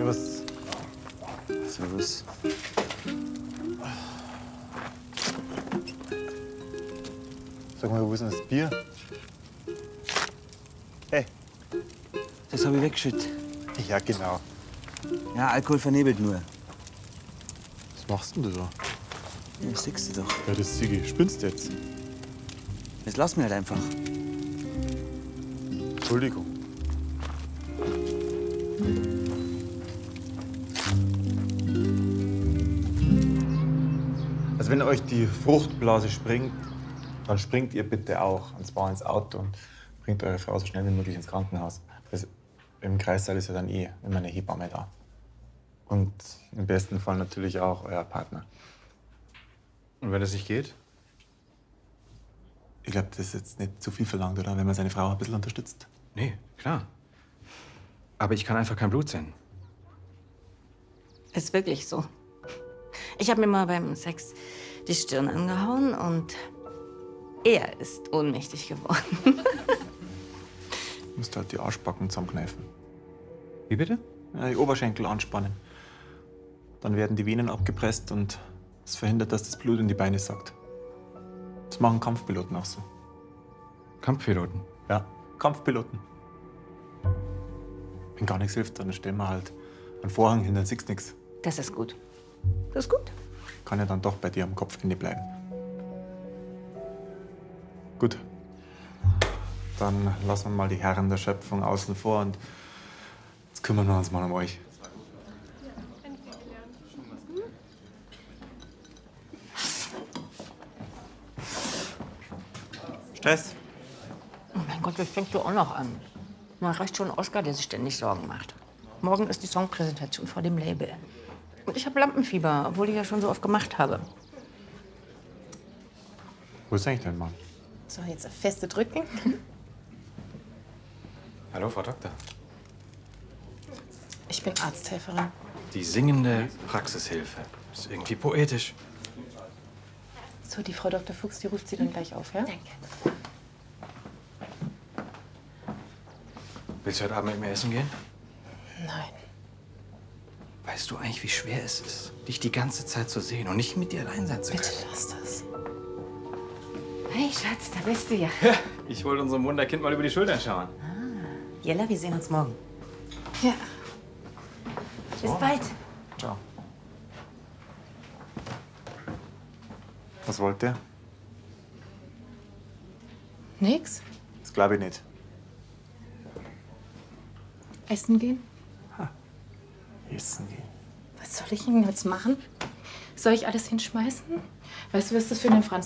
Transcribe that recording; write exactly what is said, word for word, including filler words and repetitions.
Servus. Servus. Sag mal, wo ist denn das Bier? Hey. Das habe ich weggeschüttet. Ja, genau. Ja, Alkohol vernebelt nur. Was machst denn du da? Ja, das siehst du doch. Ja, das Sigi. Spinnst du jetzt? Jetzt lass mich halt einfach. Entschuldigung. Also wenn euch die Fruchtblase springt, dann springt ihr bitte auch. Und zwar ins Auto und bringt eure Frau so schnell wie möglich ins Krankenhaus. Das, im Kreissaal ist ja dann eh immer eine Hebamme da. Und im besten Fall natürlich auch euer Partner. Und wenn das nicht geht? Ich glaube, das ist jetzt nicht zu viel verlangt, oder? Wenn man seine Frau ein bisschen unterstützt. Nee, klar. Aber ich kann einfach kein Blut sehen. Ist wirklich so. Ich habe mir mal beim Sex die Stirn angehauen und er ist ohnmächtig geworden. Du musst halt die Arschbacken zusammenkneifen. Wie bitte? Ja, die Oberschenkel anspannen. Dann werden die Venen abgepresst und es verhindert, dass das Blut in die Beine sackt. Das machen Kampfpiloten auch so. Kampfpiloten? Ja, Kampfpiloten. Wenn gar nichts hilft, dann stellen wir halt einen Vorhang hin, dann siehst du nichts. Das ist gut. Das ist gut. Kann ja dann doch bei dir am Kopfende bleiben. Gut. Dann lassen wir mal die Herren der Schöpfung außen vor und jetzt kümmern wir uns mal um euch. Stress? Oh mein Gott, das fängst du auch noch an. Man reicht schon Oskar, der sich ständig Sorgen macht. Morgen ist die Songpräsentation vor dem Label. Und ich habe Lampenfieber, obwohl ich ja schon so oft gemacht habe. Wo ist eigentlich dein Mann? So, jetzt auf feste drücken. Hallo, Frau Doktor. Ich bin Arzthelferin. Die singende Praxishilfe. Ist irgendwie poetisch. So, die Frau Doktor Fuchs, die ruft Sie dann gleich auf, ja? Danke. Willst du heute Abend mit mir essen gehen? Nein. Weißt du eigentlich, wie schwer es ist, dich die ganze Zeit zu sehen und nicht mit dir allein sein zu können? Bitte lass das. Hey, Schatz, da bist du ja. Ja, ich wollte unserem Wunderkind mal über die Schultern schauen. Jella, wir sehen uns morgen. Ja. Bis bald. Ciao. Was wollt ihr? Nix? Das glaube ich nicht. Essen gehen? Essen gehen. Was soll ich Ihnen jetzt machen? Soll ich alles hinschmeißen? Weißt du, was das für einen Franz